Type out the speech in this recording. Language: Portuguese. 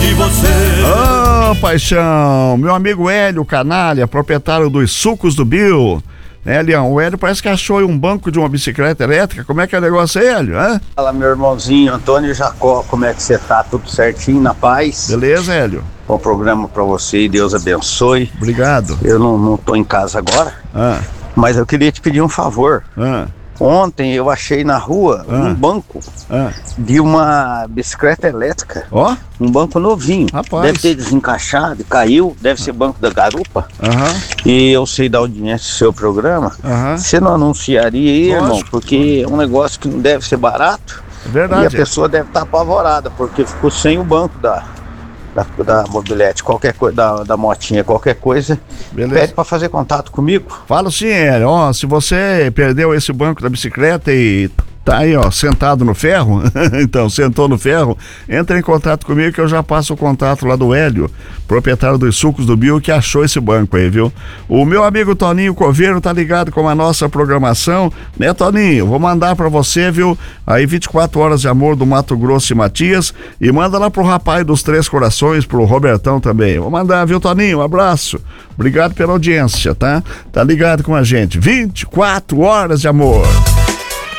de você. Paixão, meu amigo Hélio Canalha, proprietário dos sucos do Bill. Leão, o Hélio parece que achou um banco de uma bicicleta elétrica. Como é que é o negócio aí, Hélio? Fala, meu irmãozinho Antônio Jacó, como é que você tá? Tudo certinho, na paz? Beleza, Hélio? Bom programa pra você e Deus abençoe. Obrigado. Eu não tô em casa agora, mas eu queria te pedir um favor. Ontem eu achei na rua um banco de uma bicicleta elétrica. Um banco novinho. Rapaz. Deve ter desencaixado, caiu, deve ser banco da garupa. E eu sei da audiência do seu programa. Você não anunciaria aí, irmão? Porque é um negócio que não deve ser barato. É verdade. E a pessoa deve estar apavorada, porque ficou sem o banco da mobilete, qualquer coisa, da motinha, qualquer coisa. Beleza. Pede para fazer contato comigo. Falo sim, Hélio. Se você perdeu esse banco da bicicleta e tá aí, sentado no ferro, então, sentou no ferro, entra em contato comigo que eu já passo o contato lá do Hélio, proprietário dos sucos do Bill, que achou esse banco aí, viu? O meu amigo Toninho Coveiro tá ligado com a nossa programação, né, Toninho? Vou mandar pra você, viu? Aí 24 horas de amor do Mato Grosso e Matias, e manda lá pro rapaz dos Três Corações, pro Robertão também. Vou mandar, viu, Toninho? Um abraço. Obrigado pela audiência, tá? Tá ligado com a gente. 24 horas de amor.